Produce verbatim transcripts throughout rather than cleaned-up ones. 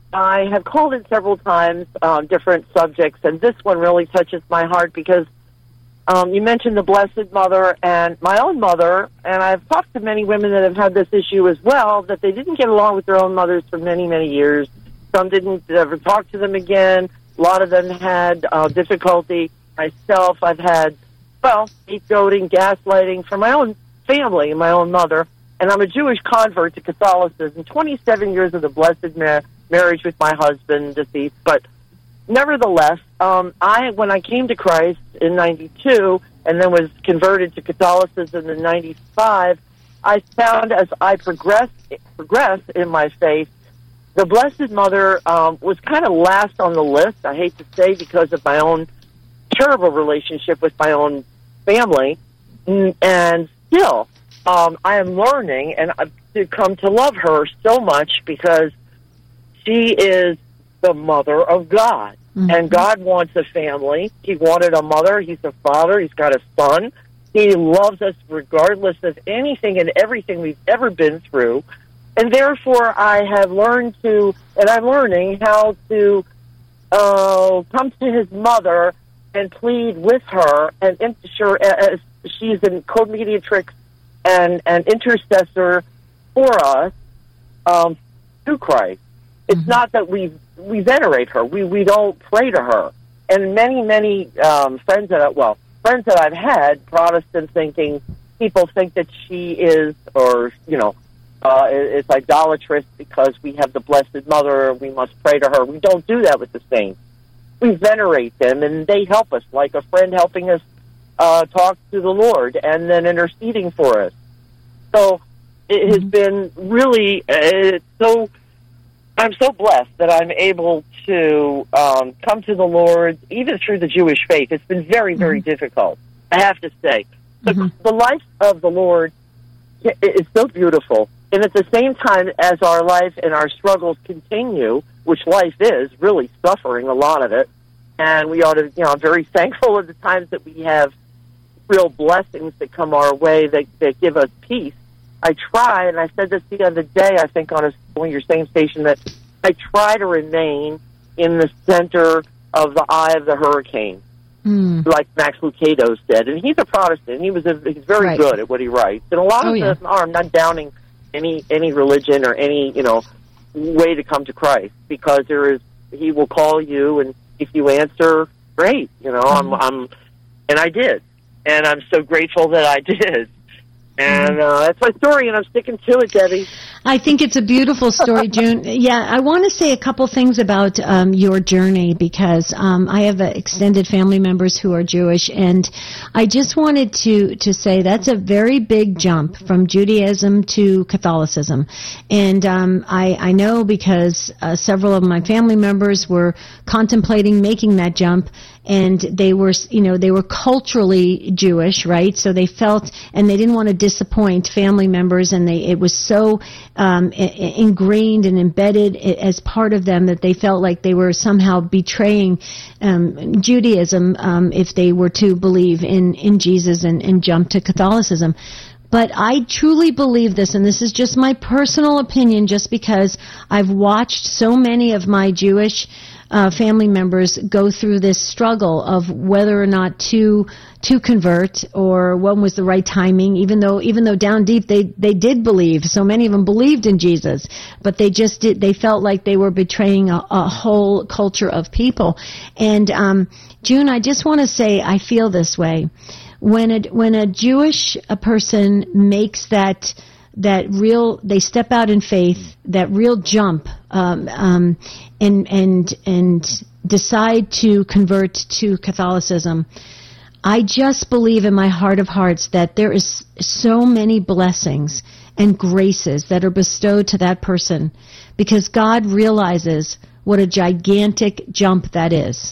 I have called in several times, uh, different subjects, and this one really touches my heart because um, you mentioned the Blessed Mother and my own mother, and I've talked to many women that have had this issue as well, that they didn't get along with their own mothers for many, many years. Some didn't ever talk to them again. A lot of them had uh, difficulty. Myself, I've had, well, scapegoating, gaslighting from my own family and my own mother, and I'm a Jewish convert to Catholicism, twenty-seven years of the Blessed Mary. Marriage with my husband, deceased, but nevertheless, um, I when I came to Christ in ninety-two and then was converted to Catholicism in ninety-five, I found as I progressed progressed in my faith, the Blessed Mother um, was kind of last on the list. I hate to say, because of my own terrible relationship with my own family, and still, um, I am learning and I've to come to love her so much because she is the mother of God, mm-hmm. and God wants a family. He wanted a mother. He's a father. He's got a son. He loves us regardless of anything and everything we've ever been through, and therefore I have learned to, and I'm learning how to uh, come to his mother and plead with her and ensure as she's a co-mediatrix and an intercessor for us um, through Christ. It's mm-hmm. not that we we venerate her. We we don't pray to her. And many many um, friends that I, well friends that I've had, Protestant thinking people think that she is, or you know, uh, it's idolatrous because we have the Blessed Mother. We must pray to her. We don't do that with the saints. We venerate them, and they help us, like a friend helping us uh, talk to the Lord and then interceding for us. So it has been really uh, so. I'm so blessed that I'm able to um, come to the Lord, even through the Jewish faith. It's been very, very mm-hmm. difficult, I have to say. But mm-hmm. the life of the Lord is so beautiful. And at the same time, as our life and our struggles continue, which life is, really suffering, a lot of it, and we ought to, you know, I'm very thankful of the times that we have real blessings that come our way that, that give us peace. I try, and I said this the other day, I think, on a, on your same station, that I try to remain in the center of the eye of the hurricane, mm. like Max Lucado said. And he's a Protestant. He was a, he's very right. good at what he writes. And a lot oh, of yeah. them are. I'm not downing any any religion or any, you know, way to come to Christ, because there is, he will call you, and if you answer, great. You know, mm. I'm, I'm, and I did. And I'm so grateful that I did. And uh, that's my story, and I'm sticking to it, Debbie. I think it's a beautiful story, June. Yeah, I want to say a couple things about um, your journey, because um, I have uh, extended family members who are Jewish, and I just wanted to, to say that's a very big jump from Judaism to Catholicism. And um, I, I know because uh, several of my family members were contemplating making that jump, and they were, you know, they were culturally Jewish, right? So they felt, and they didn't want to disappoint family members, and they, it was so um, I- ingrained and embedded as part of them that they felt like they were somehow betraying um, Judaism um, if they were to believe in, in Jesus and, and jump to Catholicism. But I truly believe this, and this is just my personal opinion, just because I've watched so many of my Jewish uh, family members go through this struggle of whether or not to to convert, or when was the right timing. Even though, even though down deep they they did believe, so many of them believed in Jesus, but they just did. They felt like they were betraying a, a whole culture of people. And um, June, I just want to say I feel this way. When a, when a Jewish a person makes that that real, they step out in faith, that real jump, um, um, and and and decide to convert to Catholicism, I just believe in my heart of hearts that there is so many blessings and graces that are bestowed to that person, because God realizes what a gigantic jump that is.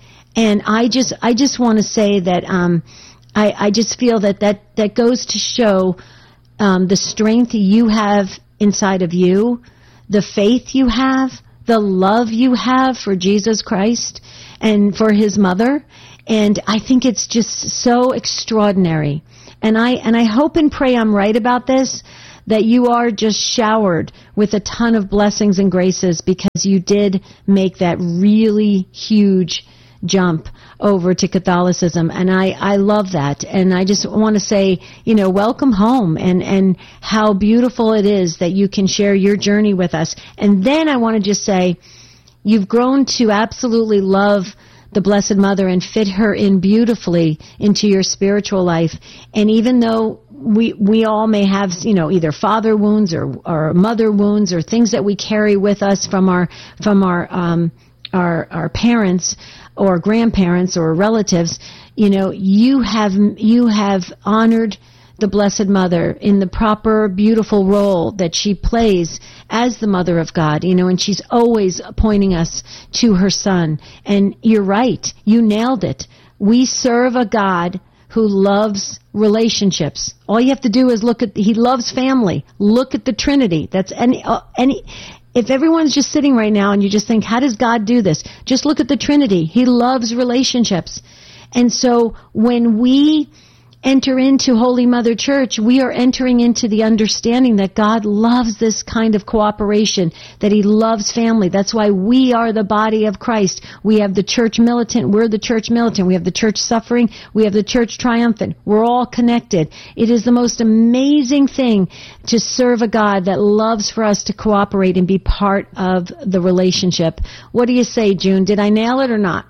And I just I just want to say that. Um, I, I just feel that, that that goes to show um, the strength you have inside of you, the faith you have, the love you have for Jesus Christ and for his mother. And I think it's just so extraordinary. And I and I hope and pray I'm right about this, that you are just showered with a ton of blessings and graces because you did make that really huge jump over to Catholicism. And I, I love that. And I just want to say, you know, welcome home, and, and how beautiful it is that you can share your journey with us. And then I want to just say, you've grown to absolutely love the Blessed Mother and fit her in beautifully into your spiritual life. And even though we we all may have, you know, either father wounds or, or mother wounds or things that we carry with us from our from our um our our parents or grandparents or relatives, you know, you have you have honored the Blessed Mother in the proper, beautiful role that she plays as the Mother of God, you know, and she's always pointing us to her Son. And you're right, you nailed it. We serve a God who loves relationships. All you have to do is look at, he loves family. Look at the Trinity. That's any, uh, any, if everyone's just sitting right now and you just think, how does God do this? Just look at the Trinity. He loves relationships. And so when we enter into Holy Mother Church, we are entering into the understanding that God loves this kind of cooperation, that he loves family. That's why we are the body of Christ. We have the church militant. We're the church militant. We have the church suffering. We have the church triumphant. We're all connected. It is the most amazing thing to serve a God that loves for us to cooperate and be part of the relationship. What do you say, June? Did I nail it or not?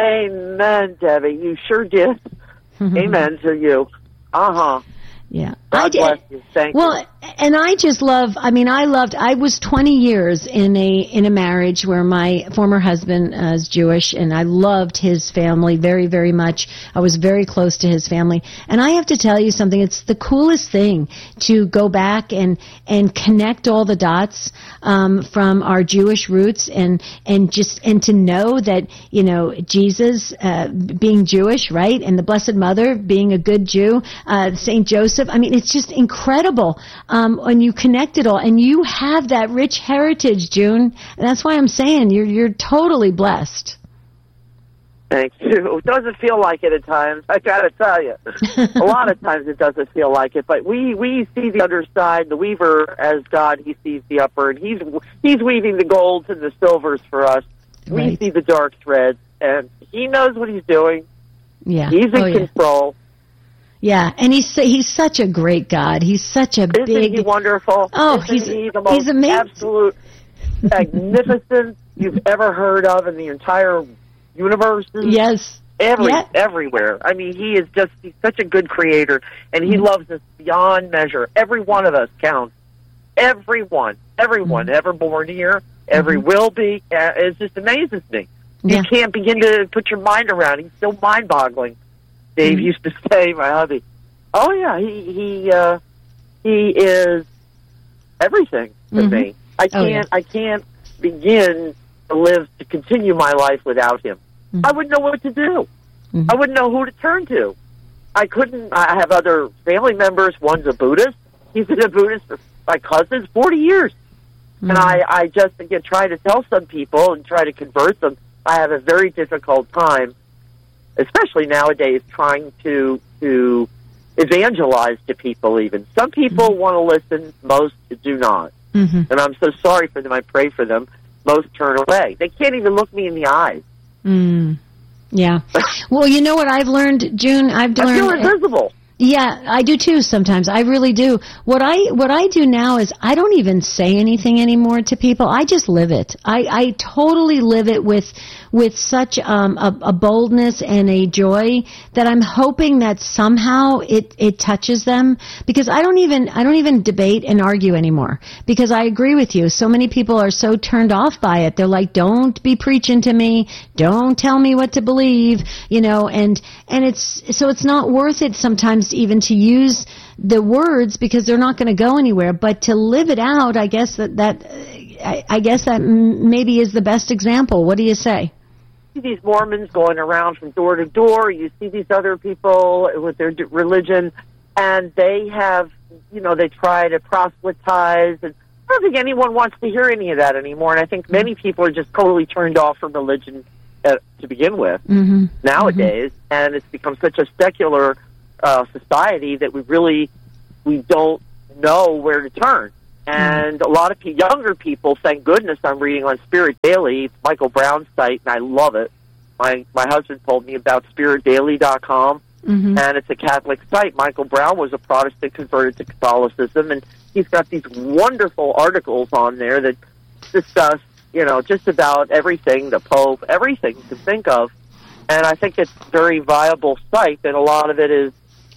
Amen, Debbie. You sure did. Amen to you. Uh-huh. Yeah. God I did. bless you. Thank well, you. And I just love, I mean, I loved, I was twenty years in a, in a marriage where my former husband uh, is Jewish, and I loved his family very, very much. I was very close to his family. And I have to tell you something, it's the coolest thing to go back and, and connect all the dots, um, from our Jewish roots, and, and just, and to know that, you know, Jesus, uh, being Jewish, right? And the Blessed Mother being a good Jew, uh, Saint Joseph. I mean, it's just incredible. Um, when you connect it all, and you have that rich heritage, June. And that's why I'm saying you're you're totally blessed. Thank you. It doesn't feel like it at times. I got to tell you, a lot of times it doesn't feel like it. But we we see the underside, the weaver, as God. He sees the upper, and he's he's weaving the golds and the silvers for us. Right. We see the dark threads, and he knows what he's doing. Yeah, he's in oh, control. Yeah. Yeah, and he's he's such a great God. He's such a Isn't big. He wonderful? Oh, Isn't he's he the most he's amazing. Absolute magnificent you've ever heard of in the entire universe. Yes, every yeah. everywhere. I mean, he is just he's such a good creator, and he mm-hmm. loves us beyond measure. Every one of us counts. Everyone, everyone mm-hmm. ever born here, every mm-hmm. will be. Uh, it just amazes me. Yeah. You can't begin to put your mind around. He's so mind-boggling. Dave mm-hmm. used to say, my hubby, oh yeah, he he uh, he is everything to mm-hmm. me. I can't oh, yeah. I can't begin to live to continue my life without him. Mm-hmm. I wouldn't know what to do. Mm-hmm. I wouldn't know who to turn to. I couldn't. I have other family members. One's a Buddhist. He's been a Buddhist for my cousins forty years, mm-hmm. and I I just again try to tell some people and try to convert them. I have a very difficult time, especially nowadays, trying to to evangelize to people even. Some people mm-hmm. want to listen, most do not. Mm-hmm. And I'm so sorry for them. I pray for them. Most turn away. They can't even look me in the eyes. Mm. Yeah. Well, you know what I've learned, June? I've learned... I feel invisible. Yeah, I do too sometimes. I really do. What I what I do now is I don't even say anything anymore to people. I just live it. I, I totally live it with with such um, a, a boldness and a joy that I'm hoping that somehow it, it touches them, because I don't even I don't even debate and argue anymore, because I agree with you. So many people are so turned off by it. They're like, don't be preaching to me. Don't tell me what to believe, you know, and and it's so it's not worth it sometimes even to use the words, because they're not going to go anywhere, but to live it out, I guess that, that I, I guess that maybe is the best example. What do you say? You see these Mormons going around from door to door. You see these other people with their religion, and they have, you know, they try to proselytize, and I don't think anyone wants to hear any of that anymore, and I think many people are just totally turned off from religion uh, to begin with mm-hmm. nowadays, mm-hmm. and it's become such a secular Uh, society that we really we don't know where to turn. And a lot of pe- younger people, thank goodness, I'm reading on Spirit Daily. It's Michael Brown's site, and I love it. My my husband told me about spirit daily dot com, mm-hmm. and it's a Catholic site. Michael Brown was a Protestant converted to Catholicism, and he's got these wonderful articles on there that discuss, you know, just about everything, the Pope, everything you can think of. And I think it's a very viable site, and a lot of it is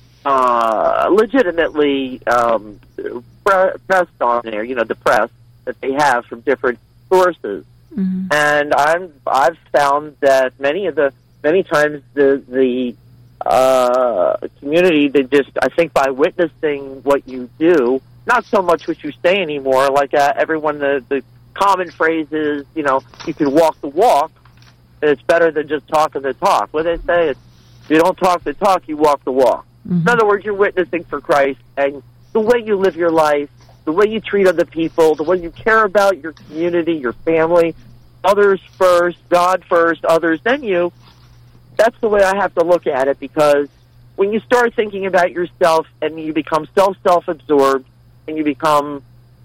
uh, legitimately um, pre- pressed on there, you know, the press that they have from different sources. Mm-hmm. And I'm I've found that many of the many times the the uh, community, they just, I think by witnessing what you do, not so much what you say anymore. Like uh, everyone, the the common phrase is, you know, you can walk the walk. It's better than just talking the talk. What they say is, if you don't talk the talk, you walk the walk. Mm-hmm. In other words, you're witnessing for Christ, and the way you live your life, the way you treat other people, the way you care about your community, your family, others first, God first, others then you, that's the way I have to look at it, because when you start thinking about yourself and you become self, self-absorbed and you become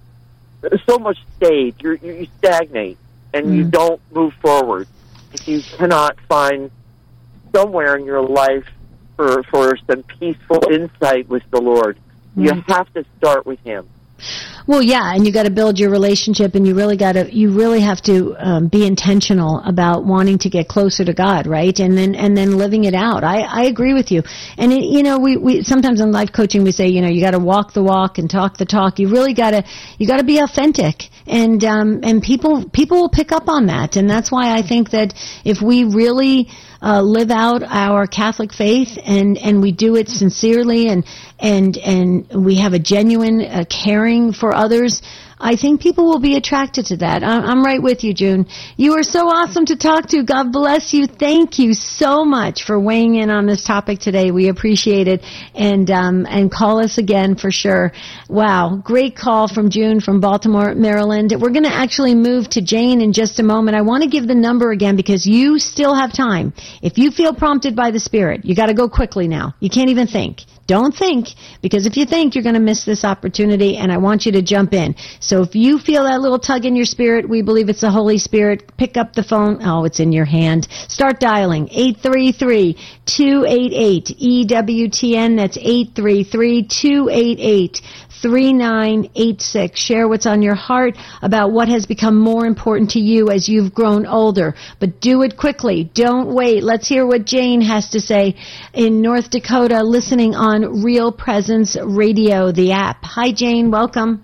so much staged, you're, you stagnate and mm. you don't move forward. If you cannot find somewhere in your life for, for some peaceful insight with the Lord, mm. you have to start with Him. Well, yeah, and you got to build your relationship, and you really got to, you really have to um, be intentional about wanting to get closer to God, right? And then, and then living it out. I, I agree with you. And it, you know, we, we sometimes in life coaching we say, you know, you got to walk the walk and talk the talk. You really got to, you got to be authentic, and um, and people people will pick up on that, and that's why I think that if we really Uh, live out our Catholic faith, and, and we do it sincerely, and and and we have a genuine uh, caring for others, I think people will be attracted to that. I'm, I'm right with you, June. You are so awesome to talk to. God bless you. Thank you so much for weighing in on this topic today. We appreciate it, and um, and call us again for sure. Wow, great call from June from Baltimore, Maryland. We're going to actually move to Jane in just a moment. I want to give the number again because you still have time. If you feel prompted by the Spirit, you got to go quickly now. You can't even think. Don't think, because if you think, you're going to miss this opportunity, and I want you to jump in. So if you feel that little tug in your spirit, we believe it's the Holy Spirit, pick up the phone. Oh, it's in your hand. Start dialing eight three three, two eight eight, E W T N. That's eight three three, two eight eight, three nine eight six. Share what's on your heart about what has become more important to you as you've grown older. But do it quickly. Don't wait. Let's hear what Jane has to say in North Dakota, listening on Real Presence Radio, the app. Hi, Jane. Welcome.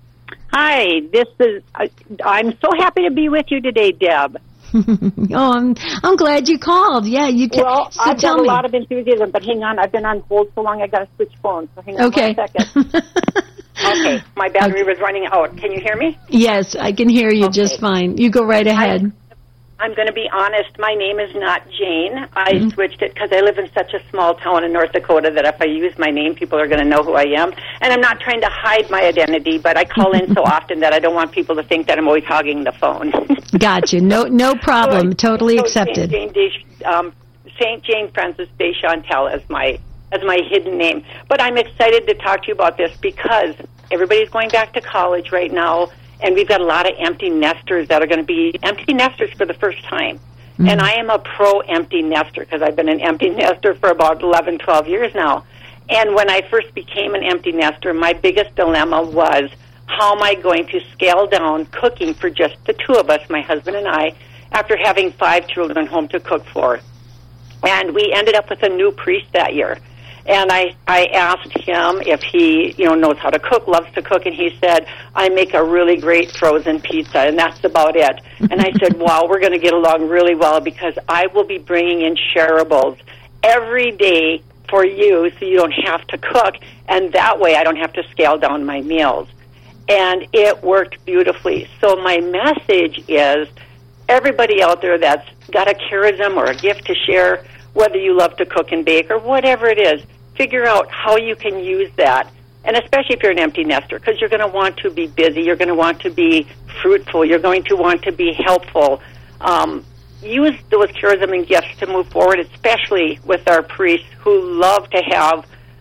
Hi. This is. I, I'm so happy to be with you today, Deb. oh, I'm I'm glad you called. Yeah, you can. Well, so I've tell got me. a lot of enthusiasm, but hang on. I've been on hold so long, I got to switch phones. So hang on okay. one second. Okay, my battery okay. was running out. Can you hear me? Yes, I can hear you okay. just fine. You go right ahead. I, I'm going to be honest. My name is not Jane. I mm-hmm. switched it because I live in such a small town in North Dakota that if I use my name, people are going to know who I am. And I'm not trying to hide my identity, but I call in so often that I don't want people to think that I'm always hogging the phone. Gotcha. No, no problem. So, totally so accepted. Saint Jane, um, Saint Jane Frances de Chantal as my as my hidden name. But I'm excited to talk to you about this because everybody's going back to college right now. And we've got a lot of empty nesters that are going to be empty nesters for the first time. Mm-hmm. And I am a pro-empty nester because I've been an empty nester for about eleven, twelve years now. And when I first became an empty nester, my biggest dilemma was, how am I going to scale down cooking for just the two of us, my husband and I, after having five children home to cook for? And we ended up with a new priest that year. And I, I asked him if he, you know, knows how to cook, loves to cook, and he said, I make a really great frozen pizza, and that's about it. And I said, wow, we're going to get along really well because I will be bringing in shareables every day for you so you don't have to cook, and that way I don't have to scale down my meals. And it worked beautifully. So my message is, everybody out there that's got a charism or a gift to share, whether you love to cook and bake or whatever it is, figure out how you can use that, and especially if you're an empty nester, because you're going to want to be busy, you're going to want to be fruitful, you're going to want to be helpful. Um, use those charism and gifts to move forward, especially with our priests who love to have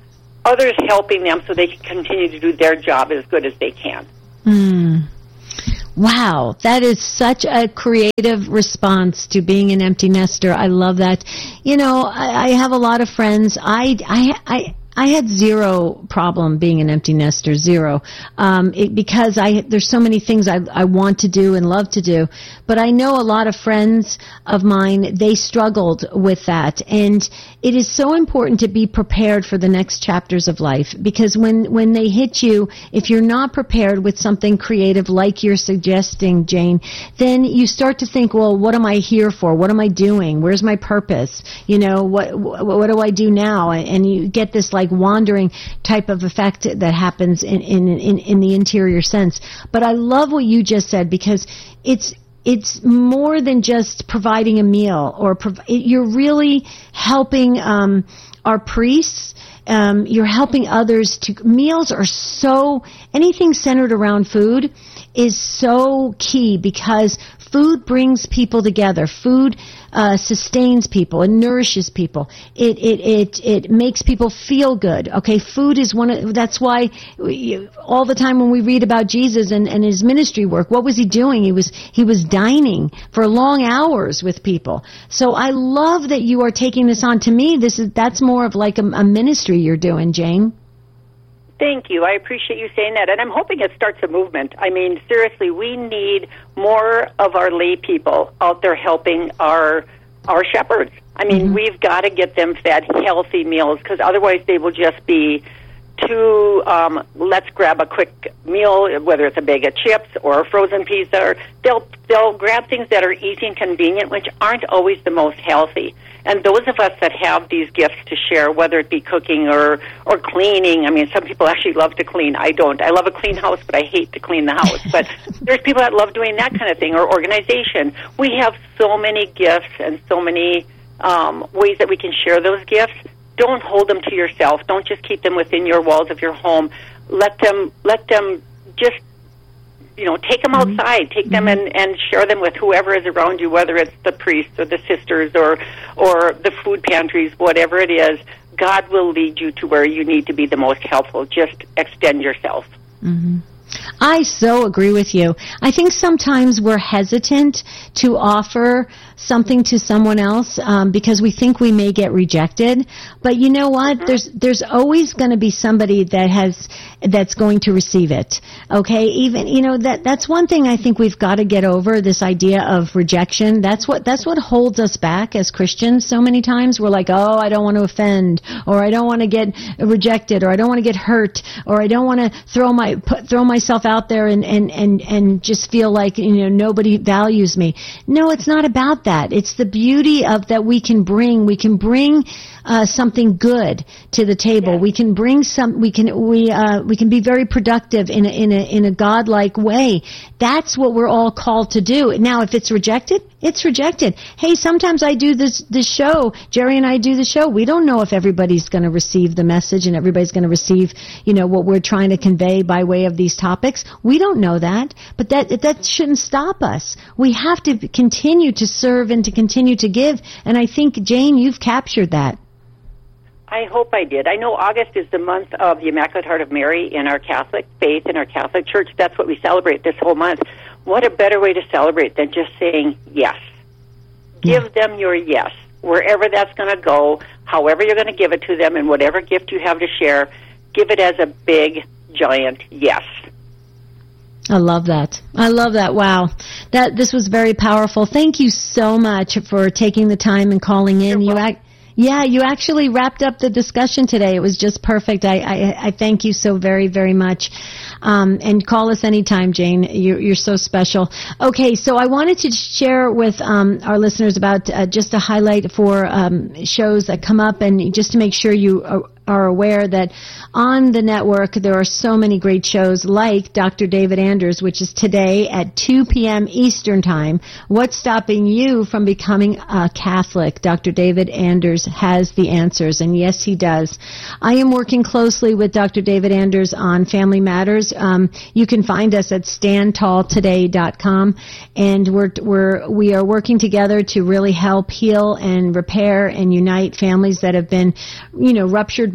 others helping them so they can continue to do their job as good as they can. Mm. Wow, that is such a creative response to being an empty nester. I love that. You know, I, I have a lot of friends. I, I, I, I had zero problem being an empty nester, zero, um, it, because I there's so many things I, I want to do and love to do. But I know a lot of friends of mine, they struggled with that, and it is so important to be prepared for the next chapters of life, because when when they hit you, if you're not prepared with something creative like you're suggesting, Jane, then you start to think, well, what am I here for? What am I doing? Where's my purpose? You know, what what, what do I do now? And you get this like like wandering type of effect that happens in, in, in, in the interior sense. But I love what you just said, because it's it's more than just providing a meal, or prov- you're really helping um, our priests. Um, you're helping others to. Meals are so, anything centered around food is so key, because food brings people together. Food uh, sustains people. It nourishes people. It it it it makes people feel good. Okay, food is one of. That's why we, all the time when we read about Jesus and, and his ministry work, what was he doing? He was he was dining for long hours with people. So I love that you are taking this on. To me, this is that's more of like a, a ministry you're doing, Jane. Thank you. I appreciate you saying that. And I'm hoping it starts a movement. I mean, seriously, we need more of our lay people out there helping our our shepherds. I mean, mm-hmm. we've got to get them fed healthy meals, because otherwise they will just be too, um, let's grab a quick meal, whether it's a bag of chips or a frozen pizza. Or they'll, they'll grab things that are easy and convenient, which aren't always the most healthy. And those of us that have these gifts to share, whether it be cooking or, or cleaning, I mean, some people actually love to clean. I don't. I love a clean house, but I hate to clean the house. But there's people that love doing that kind of thing, or organization. We have so many gifts and so many um, ways that we can share those gifts. Don't hold them to yourself. Don't just keep them within your walls of your home. Let them, let them just, you know, take them outside, take them and, and share them with whoever is around you, whether it's the priests or the sisters or or the food pantries, whatever it is. God will lead you to where you need to be the most helpful. Just extend yourself. Mm-hmm. I so agree with you. I think sometimes we're hesitant to offer something to someone else um, because we think we may get rejected. But you know what? Mm-hmm. There's there's always going to be somebody that has that's going to receive it. Okay, even you know that that's one thing I think we've got to get over, this idea of rejection. That's what that's what holds us back as Christians. So many times we're like, oh, I don't want to offend, or I don't want to get rejected, or I don't want to get hurt, or I don't want to throw my put, throw myself out there and and and and just feel like you know nobody values me. No, it's not about that. It's the beauty of that we can bring. We can bring uh, something good to the table. We can bring some. We can we uh, we can be very productive in a in a in a godlike way. That's what we're all called to do. Now, if it's rejected, it's rejected. Hey, sometimes I do this this show. Jerry and I do the show. We don't know if everybody's going to receive the message and everybody's going to receive you know what we're trying to convey by way of these topics. We don't know that, but that that shouldn't stop us. We have to continue to serve and to continue to give. And I think, Jane, you've captured that. I hope I did. I know August is the month of the Immaculate Heart of Mary in our Catholic faith, in our Catholic Church. That's what we celebrate this whole month. What a better way to celebrate than just saying yes. Give yeah. them your yes, wherever that's going to go, however you're going to give it to them, and whatever gift you have to share, give it as a big, giant yes. I love that. I love that. Wow. That this was very powerful. Thank you so much for taking the time and calling in. You're you ac- Yeah, you actually wrapped up the discussion today. It was just perfect. I, I, I thank you so very, very much. Um, and call us anytime, Jane. You're, you're so special. Okay, so I wanted to share with um, our listeners about uh, just a highlight for um, shows that come up, and just to make sure you are, are aware that on the network there are so many great shows like Doctor David Anders, which is today at two p.m. Eastern Time. What's stopping you from becoming a Catholic? Doctor David Anders has the answers, and yes, he does. I am working closely with Doctor David Anders on Family Matters. Um, you can find us at stand tall today dot com, and we're we're we are working together to really help heal and repair and unite families that have been, you know, ruptured by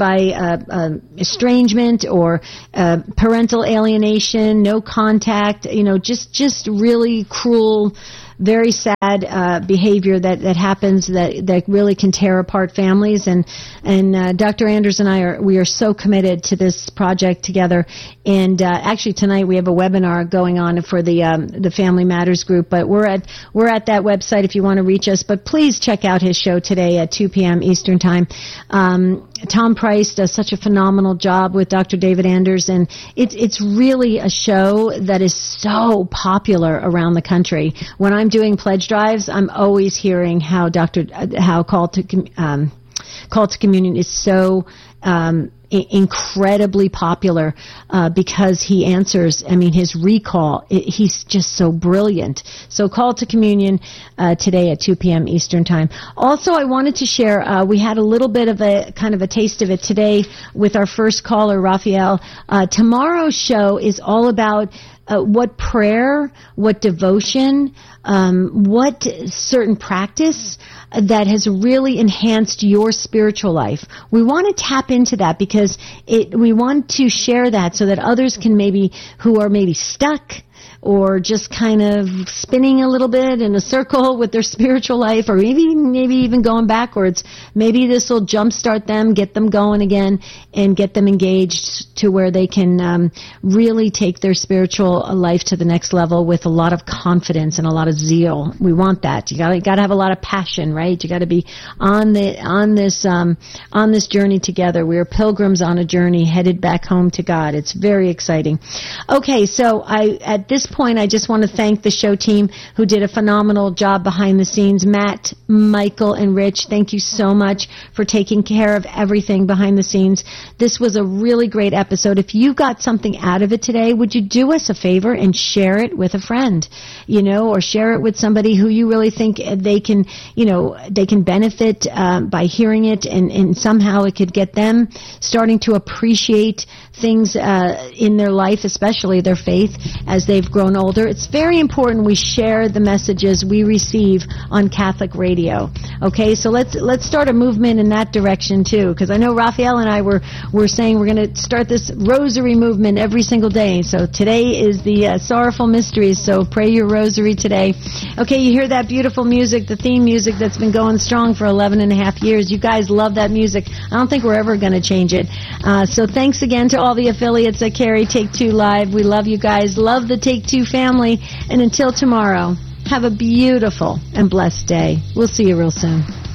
by uh, uh, estrangement or uh, parental alienation, no contact, you know, just just really cruel, very sad uh, behavior that, that happens that, that really can tear apart families. And and uh, Doctor Anders and I are we are so committed to this project together. And uh, actually tonight we have a webinar going on for the um, the Family Matters group. But we're at we're at that website if you want to reach us. But please check out his show today at two p.m. Eastern Time. Um, Tom Price does such a phenomenal job with Doctor David Anders, and it's it's really a show that is so popular around the country. When I'm doing pledge drives, I'm always hearing how Doctor how Call to um, Call to Communion is so um, I- incredibly popular uh, because he answers. I mean, his recall. It, he's just so brilliant. So, Call to Communion uh, today at two p.m. Eastern Time. Also, I wanted to share. Uh, we had a little bit of a kind of a taste of it today with our first caller, Raphael. Uh, tomorrow's show is all about Uh, what prayer, what devotion, um, what certain practice that has really enhanced your spiritual life. We want to tap into that because it, we want to share that so that others can maybe, who are maybe stuck or just kind of spinning a little bit in a circle with their spiritual life, or maybe maybe even going backwards. Maybe this will jumpstart them, get them going again, and get them engaged to where they can um, really take their spiritual life to the next level with a lot of confidence and a lot of zeal. We want that. You got got to have a lot of passion, right? You got to be on the on this um, on this journey together. We are pilgrims on a journey headed back home to God. It's very exciting. Okay, so I at this point, I just want to thank the show team who did a phenomenal job behind the scenes. Matt, Michael, and Rich, thank you so much for taking care of everything behind the scenes. This was a really great episode. If you got something out of it today, would you do us a favor and share it with a friend, you know, or share it with somebody who you really think they can, you know, they can benefit uh, by hearing it, and, and somehow it could get them starting to appreciate things uh, in their life, especially their faith, as they've grown older. It's very important we share the messages we receive on Catholic radio. Okay, so let's let's start a movement in that direction too, because I know Raphael and I were were saying we're going to start this rosary movement every single day. So today is the uh, Sorrowful Mysteries, so pray your rosary today. Okay, you hear that beautiful music, the theme music that's been going strong for eleven and a half years. You guys love that music. I don't think we're ever going to change it. Uh, so thanks again to all the affiliates that carry Take Two Live. We love you guys. Love the Take Two family. And until tomorrow, have a beautiful and blessed day. We'll see you real soon.